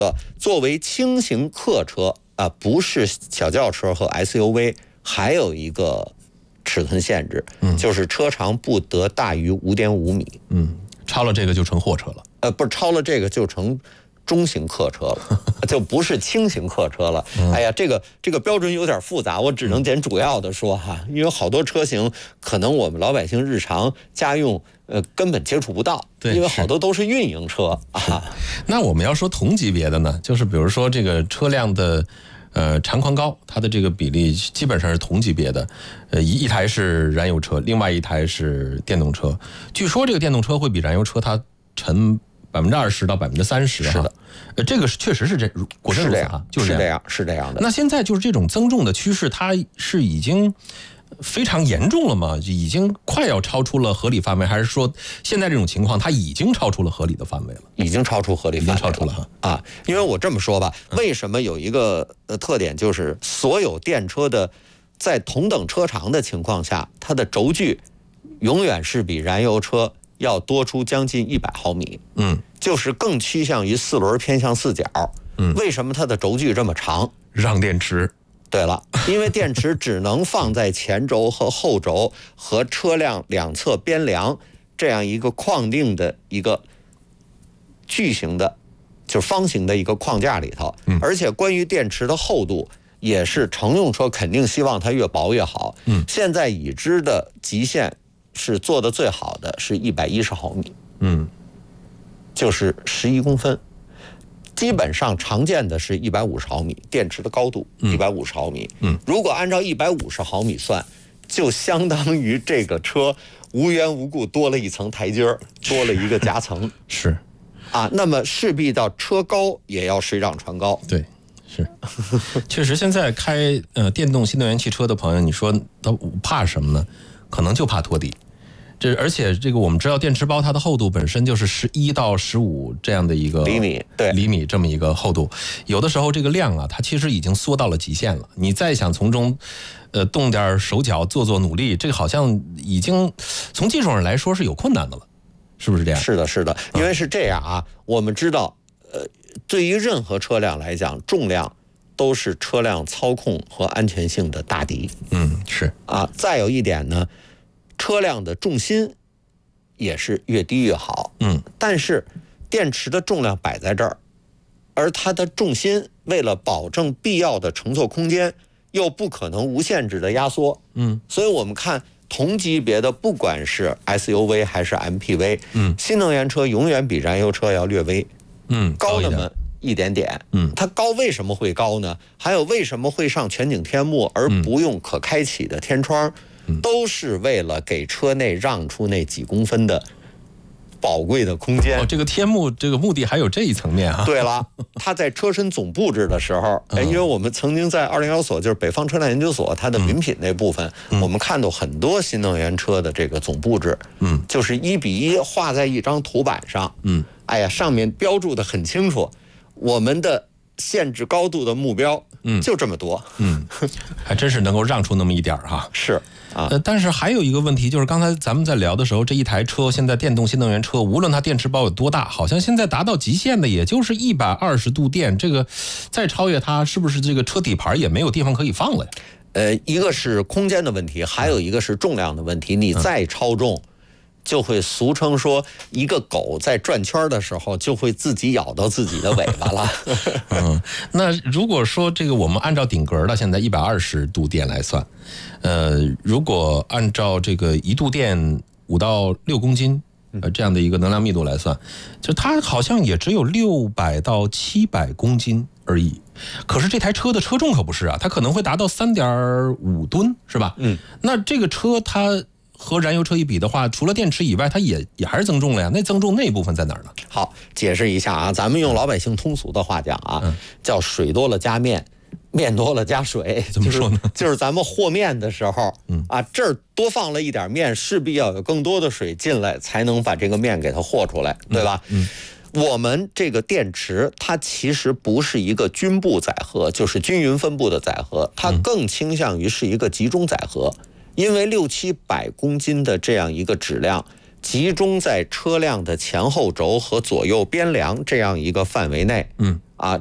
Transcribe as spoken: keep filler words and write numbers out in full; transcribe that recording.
呃，作为轻型客车啊、呃，不是小轿车和 S U V， 还有一个尺寸限制，嗯，就是车长不得大于 五点五米。 嗯，超了这个就成货车了。 呃，不是，超了这个就成中型客车了，就不是轻型客车了。嗯、哎呀，这个这个标准有点复杂，我只能捡主要的说哈，因为好多车型可能我们老百姓日常家用呃根本接触不到，因为好多都是运营车啊。 那我们要说同级别的呢，就是比如说这个车辆的呃长宽高，它的这个比例基本上是同级别的，呃一一台是燃油车，另外一台是电动车。据说这个电动车会比燃油车它沉百分之二十到百分之三十， 是的， 呃，这个是确实是这果真如此啊， 就是这样，是这样的。 那现在就是这种增重的趋势，它是已经非常严重了吗？已经快要超出了合理范围，还是说现在这种情况它已经超出了合理的范围了？ 已经超出合理范围了， 已经超出了哈啊！因为我这么说吧，为什么有一个呃特点，就是所有电车的在同等车长的情况下，它的轴距永远是比燃油车要多出将近一百毫米， 嗯， 就是更趋向于四轮偏向四角。嗯，为什么它的轴距这么长？ 让电池。 对了，因为电池只能放在前轴和后轴和车辆两侧边梁这样一个框定的一个矩形的，就是方形的一个框架里头。嗯，而且关于电池的厚度，也是乘用车肯定希望它越薄越好。嗯，现在已知的极限是做的最好的是一百一十毫米， 嗯， 就是十一公分。基本上常见的是一百五十毫米，电池的高度一百五十毫米。嗯，如果按照一百五十毫米算，就相当于这个车无缘无故多了一层台阶，多了一个夹层。 是， 啊，那么势必到车高也要水涨船高。 对。是，确实，现在开呃电动新能源汽车的朋友，你说他怕什么呢？可能就怕拖地。这而且这个我们知道，电池包它的厚度本身就是十一到十五这样的一个厘米，对厘米这么一个厚度。有的时候这个量啊，它其实已经缩到了极限了。你再想从中，呃，动点手脚做做努力，这个好像已经从技术上来说是有困难的了，是不是这样？ 是的，是的，因为是这样啊，嗯、我们知道，呃。对于任何车辆来讲，重量都是车辆操控和安全性的大敌。 嗯，是啊。再有一点呢，车辆的重心也是越低越好。嗯，但是电池的重量摆在这儿，而它的重心为了保证必要的乘坐空间，又不可能无限制的压缩。嗯，所以我们看同级别的，不管是 S U V 还是 M P V， 嗯，新能源车永远比燃油车要略微。嗯，高那么一点点。嗯，它高为什么会高呢？还有为什么会上全景天幕而不用可开启的天窗？嗯、都是为了给车内让出那几公分的宝贵的空间。 哦，这个天幕这个目的还有这一层面啊。 对了，它在车身总布置的时候，哎，因为我们曾经在二零一所，就是北方车辆研究所，它的饮品那部分，嗯、我们看到很多新能源车的这个总布置，嗯，就是一比一画在一张图板上，嗯。哎呀，上面标注的很清楚，我们的限制高度的目标，嗯，就这么多， 嗯，还真是能够让出那么一点哈。 是啊， 呃，但是还有一个问题，就是刚才咱们在聊的时候，这一台车现在电动新能源车，无论它电池包有多大，好像现在达到极限的也就是一百二十度电，这个再超越它，是不是这个车底盘也没有地方可以放了呀？ 呃，一个是空间的问题，还有一个是重量的问题，你再超重。嗯，就会俗称说，一个狗在转圈的时候就会自己咬到自己的尾巴了。 嗯，那如果说这个我们按照顶格的现在一百二十度电来算，呃，如果按照这个一度电五到六公斤呃这样的一个能量密度来算，就它好像也只有六百到七百公斤而已。可是这台车的车重可不是啊，它可能会达到三点五吨，是吧？嗯，那这个车它和燃油车一比的话，除了电池以外，它也也还是增重了呀。那增重那部分在哪儿呢？ 好，解释一下啊，咱们用老百姓通俗的话讲啊，嗯、叫水多了加面，面多了加水。 怎么说呢？ 就是、就是咱们和面的时候，嗯啊，这儿多放了一点面，势必要有更多的水进来，才能把这个面给它和出来，对吧？嗯。嗯，我们这个电池，它其实不是一个均布载荷，就是均匀分布的载荷，它更倾向于是一个集中载荷。因为六七百公斤的这样一个质量集中在车辆的前后轴和左右边梁这样一个范围内，嗯，